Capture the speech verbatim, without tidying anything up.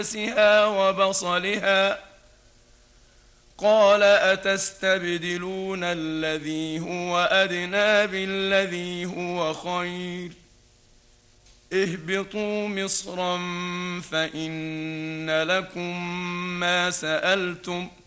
عدسها وبصلها قال أتستبدلون الذي هو أدنى بالذي هو خير اهبطوا مصرا فإن لكم ما سألتم